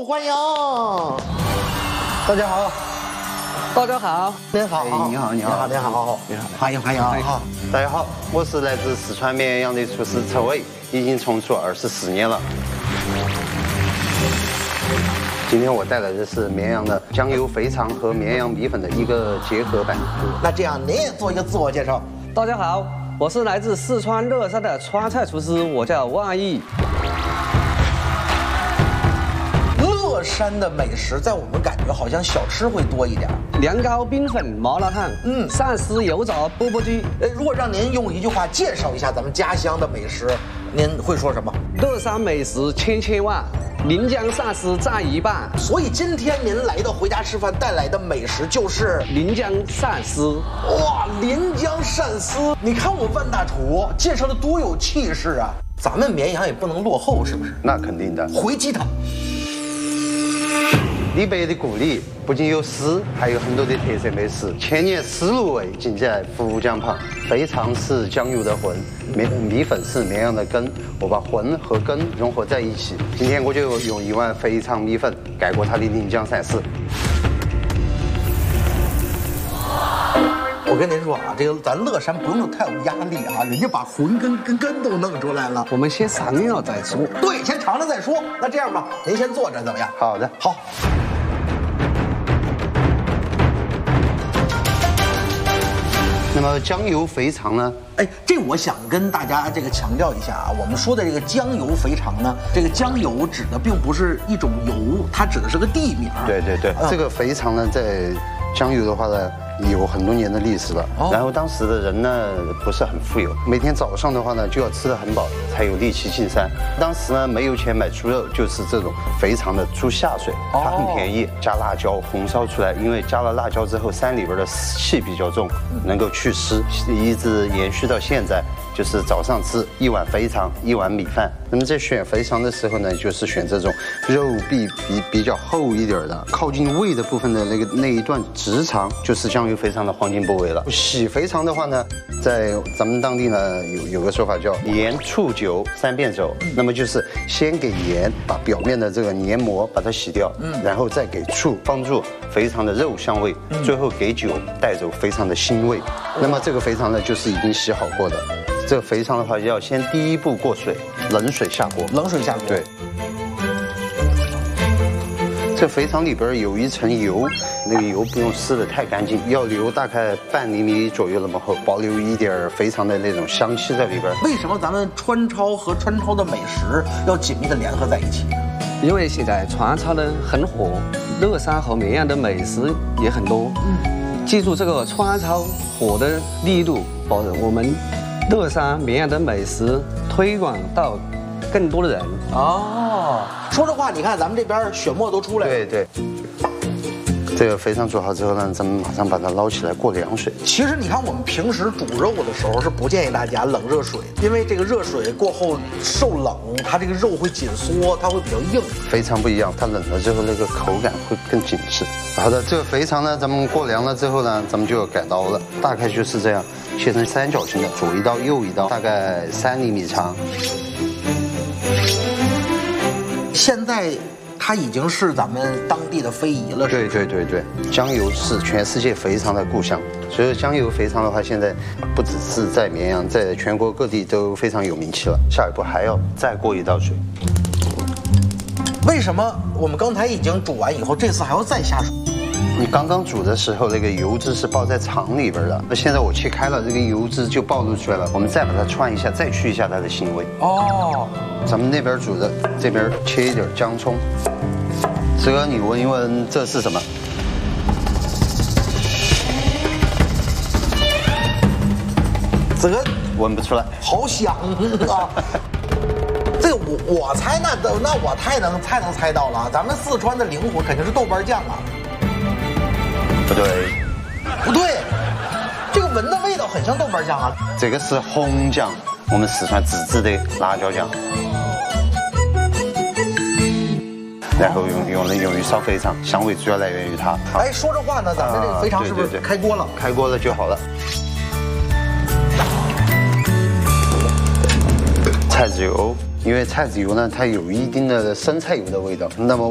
欢迎。 大家好， 大家好， 您好， 你好， 欢迎好， 大家好，我是来自四川绵阳的厨师陈伟，已经从厨24年了。今天我带来的是绵阳的酱油肥肠和绵阳米粉的一个结合版。 那这样您也做一个自我介绍。 大家好，我是来自四川乐山的川菜厨师，我叫万毅。 乐山的美食，在我们感觉好像小吃会多一点。 凉糕、冰粉、麻辣烫，鳝丝、油炸、钵钵鸡。 如果让您用一句话介绍一下咱们家乡的美食，您会说什么？ 乐山美食千万，临江鳝丝占一半。 所以今天您来到回家吃饭带来的美食就是临江鳝丝。 哇，临江鳝丝！你看我万大厨介绍的多有气势啊！咱们绵阳也不能落后，是不是？ 那肯定的。 回鸡汤。 李白的故里不仅有诗，还有很多的特色美食。千年丝卤味尽在福江旁，肥肠是酱油的魂，米粉是绵阳的根。我把魂和根融合在一起。今天我就用一碗肥肠米粉盖过它的临江鳝丝。 我跟您说啊，这个咱乐山不用太有压力啊，人家把魂跟根都弄出来了。 我们先尝一下再说。 对，先尝尝再说。那这样吧，您先坐着怎么样？ 好的， 好。 那么酱油肥肠呢？ 哎，这我想跟大家这个强调一下啊，我们说的这个酱油肥肠呢，这个酱油指的并不是一种油，它指的是个地名。 对，这个肥肠呢，在酱油的话呢，有很多年的历史了。然后当时的人呢，不是很富有，每天早上的话呢，就要吃得很饱，才有力气进山。当时呢，没有钱买猪肉，就是这种肥肠的猪下水，它很便宜，加辣椒红烧出来，因为加了辣椒之后，山里边的湿气比较重，能够去湿，一直延续到现在。就是早上吃一碗肥肠，一碗米饭。那么在选肥肠的时候呢，就是选这种肉比较厚一点的，靠近胃的部分的那一段直肠，就是酱油肥肠的黄金部位了。洗肥肠的话呢，在咱们当地呢有个说法叫盐醋酒3遍走。那么就是先给盐把表面的这个黏膜把它洗掉，然后再给醋帮助肥肠的肉香味，最后给酒带走肥肠的腥味。那么这个肥肠呢，就是已经洗好过的。这个肥肠的话，要先第一步过水，冷水下锅。 冷水下锅。 对。这肥肠里边有一层油，那个油不用撕得太干净，要留大概半厘米左右那么厚，保留一点肥肠的那种香气在里边。 为什么咱们川超和川超的美食要紧密的联合在一起？ 因为现在川超呢很火，乐山和绵阳的美食也很多。记住这个川超火的力度，把我们乐山绵阳的美食推广到更多的人。 说实话，你看咱们这边血沫都出来了。 对。这个肥肠煮好之后呢，咱们马上把它捞起来过凉水。 其实你看，我们平时煮肉的时候是不建议大家冷热水，因为这个热水过后受冷，它这个肉会紧缩，它会比较硬。 肥肠不一样，它冷了之后那个口感会更紧致。好的，这个肥肠呢，咱们过凉了之后呢，咱们就要改刀了，大概就是这样，切成三角形的，左一刀右一刀，大概3厘米长。 现在它已经是咱们当地的非遗了。 对，江油是全世界肥肠的故乡，所以江油肥肠的话，现在不只是在绵阳，在全国各地都非常有名气了。下一步还要再过一道水。 为什么我们刚才已经煮完以后，这次还要再下水？ 你刚刚煮的时候，那个油脂是包在肠里边的，那现在我切开了，这个油脂就暴露出来了。我们再把它串一下，再去一下它的腥味。咱们那边煮的，这边切一点姜葱。子哥，你闻一闻，这是什么？ 子哥闻不出来， 好香啊！这个我猜那我太能猜到了，咱们四川的灵魂肯定是豆瓣酱啊。 不对，这个闻的味道很像豆瓣酱啊。这个是红酱，我们四川自制的辣椒酱。然后用于烧肥肠，香味主要来源于它。 哎，说这话呢，咱们这个肥肠是不是开锅了？ 开锅了就好了。菜籽油，因为菜籽油呢，它有一定的生菜油的味道，那么